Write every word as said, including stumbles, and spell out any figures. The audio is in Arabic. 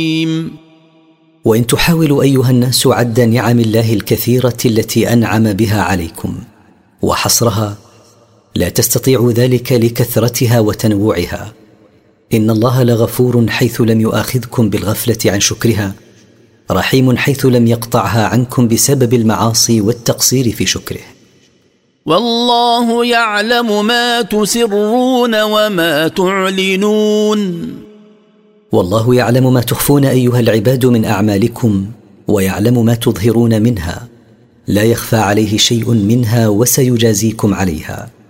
وإن تحاولوا أيها الناس عد نعم الله الكثيرة التي أنعم بها عليكم وحصرها، لا تستطيعوا ذلك لكثرتها وتنوعها. إن الله لغفور حيث لم يؤاخذكم بالغفلة عن شكرها، رحيم حيث لم يقطعها عنكم بسبب المعاصي والتقصير في شكره. والله يعلم ما تسرون وما تعلنون. والله يعلم ما تخفون أيها العباد من أعمالكم، ويعلم ما تظهرون منها، لا يخفى عليه شيء منها، وسيجازيكم عليها.